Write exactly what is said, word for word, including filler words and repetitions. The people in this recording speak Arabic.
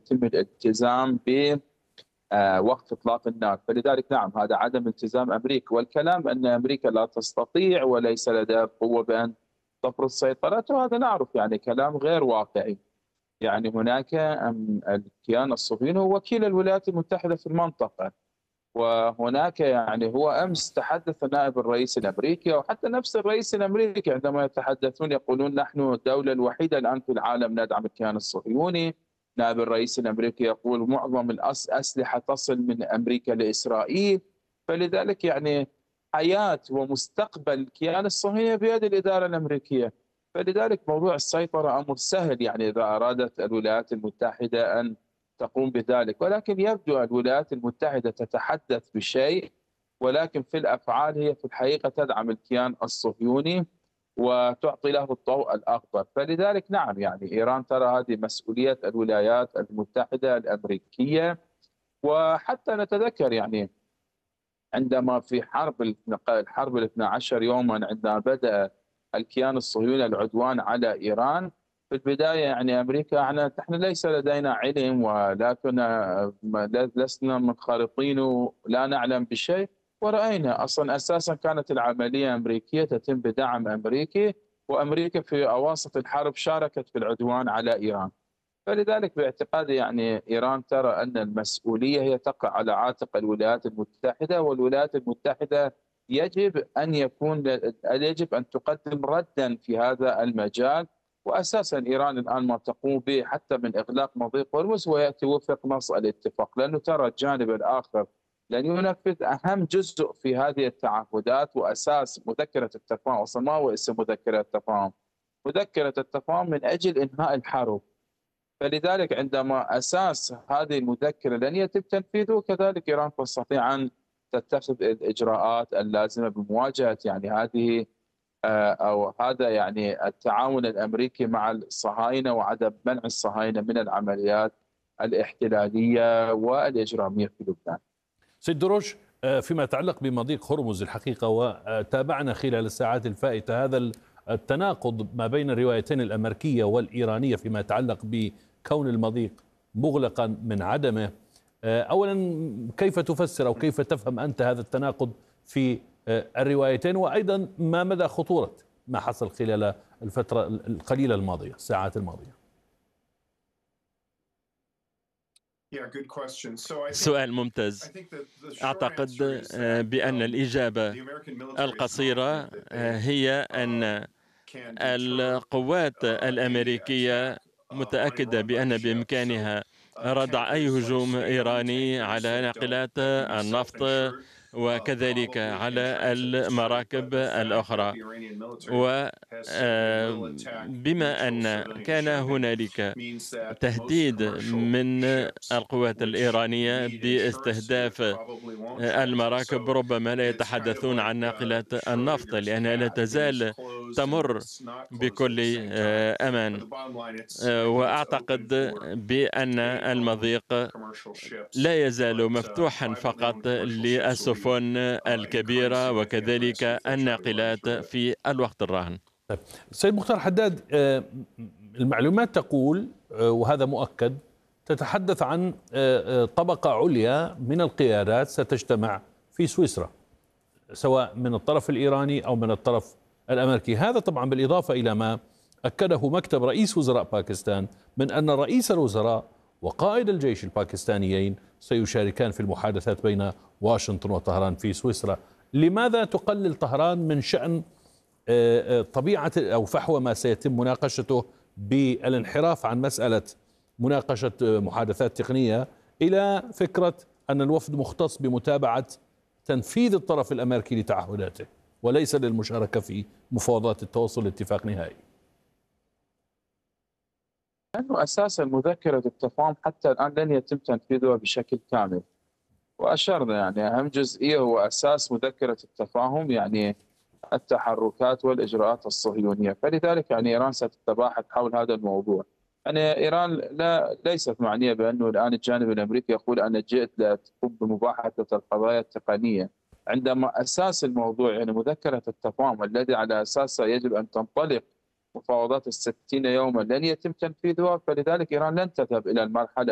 يتم الالتزام ب آه، وقف إطلاق النار. فلذلك نعم، هذا عدم التزام أمريكا، والكلام أن أمريكا لا تستطيع وليس لديها القوة بأن تفرض سيطرتها، هذا نعرف يعني كلام غير واقعي. يعني هناك أم- الكيان الصهيوني هو وكيل الولايات المتحدة في المنطقة، وهناك يعني هو أمس تحدث نائب الرئيس الأمريكي، وحتى نفس الرئيس الأمريكي عندما يتحدثون يقولون نحن الدولة الوحيدة الآن في العالم ندعم الكيان الصهيوني. نائب الرئيس الأمريكي يقول معظم الأسلحة تصل من أمريكا لإسرائيل. فلذلك يعني حياة ومستقبل الكيان الصهيوني بيد الإدارة الأمريكية. فلذلك موضوع السيطرة أمر سهل، يعني إذا أرادت الولايات المتحدة أن تقوم بذلك، ولكن يبدو الولايات المتحدة تتحدث بشيء، ولكن في الأفعال هي في الحقيقة تدعم الكيان الصهيوني وتعطي له الضوء الأخضر. فلذلك نعم، يعني إيران ترى هذه مسؤولية الولايات المتحدة الأمريكية. وحتى نتذكر يعني عندما في حرب الحرب الاثنى عشر يوما، عندما بدأ الكيان الصهيوني العدوان على إيران، في البداية يعني أمريكا أعلنت نحن ليس لدينا علم ولكن لسنا منخرطين ولا نعلم بشيء، ورأينا أصلا أساسا كانت العملية أمريكية تتم بدعم أمريكي، وأمريكا في أواسط الحرب شاركت في العدوان على إيران. فلذلك باعتقادي يعني إيران ترى أن المسؤولية هي تقع على عاتق الولايات المتحدة، والولايات المتحدة يجب أن يكون يجب أن تقدم ردا في هذا المجال. وأساسا إيران الآن ما تقوم به حتى من إغلاق مضيق هرمز ويأتي وفق نص الاتفاق، لأنه ترى الجانب الآخر لن ينفذ أهم جزء في هذه التعهدات وأساس مذكرة التفاهم. أصلا ما هو اسم مذكرة التفاهم؟ مذكرة التفاهم من أجل إنهاء الحرب. فلذلك عندما أساس هذه المذكرة لن يتم تنفيذه، كذلك إيران تستطيع أن تتخذ الإجراءات اللازمة بمواجهة يعني هذه آه، أو هذا يعني التعاون الأمريكي مع الصهاينة وعدم منع الصهاينة من العمليات الاحتلالية والإجرامية في لبنان. سيد دروش، فيما يتعلق بمضيق هرمز الحقيقة، وتابعنا خلال الساعات الفائتة هذا التناقض ما بين الروايتين الأمريكية والإيرانية فيما يتعلق بكون المضيق مغلقا من عدمه. أولا، كيف تفسر أو كيف تفهم أنت هذا التناقض في الروايتين، وأيضا ما مدى خطورة ما حصل خلال الفترة القليلة الماضية، الساعات الماضية؟ سؤال ممتاز. أعتقد بأن الإجابة القصيرة هي أن القوات الأمريكية متأكدة بأن بإمكانها ردع أي هجوم إيراني على ناقلات النفط وكذلك على المراكب الأخرى. وبما أن كان هنالك تهديد من القوات الإيرانية باستهداف المراكب، ربما لا يتحدثون عن ناقلات النفط لأنها لا تزال تمر بكل أمان. وأعتقد بأن المضيق لا يزال مفتوحا فقط للسفن الكبيرة وكذلك الناقلات في الوقت الراهن. طيب. سيد مختار حداد، المعلومات تقول وهذا مؤكد، تتحدث عن طبقة عليا من القيادات ستجتمع في سويسرا سواء من الطرف الإيراني أو من الطرف الأمريكي. هذا طبعا بالإضافة إلى ما أكده مكتب رئيس وزراء باكستان من أن رئيس الوزراء وقائد الجيش الباكستانيين سيشاركان في المحادثات بين واشنطن وطهران في سويسرا. لماذا تقلل طهران من شأن طبيعة أو فحوى ما سيتم مناقشته بالانحراف عن مسألة مناقشة محادثات تقنية إلى فكرة أن الوفد مختص بمتابعة تنفيذ الطرف الأمريكي لتعهداته وليس للمشاركة في مفاوضات التوصل لاتفاق نهائي؟ لأنه أساسا مذكرة التفاهم حتى الآن لن يتم تنفيذها بشكل كامل، وأشرنا يعني أهم جزئية هو أساس مذكرة التفاهم يعني التحركات والإجراءات الصهيونية. فلذلك يعني إيران ستتباحث حول هذا الموضوع. يعني إيران لا ليست معنية بأنه الآن الجانب الأمريكي يقول أنا جئت لتقوم بمباحثة القضايا التقنية، عندما أساس الموضوع يعني مذكرة التفاهم الذي على أساسه يجب أن تنطلق مفاوضات الستين يوما لن يتم تنفيذها. فلذلك إيران لن تذهب إلى المرحلة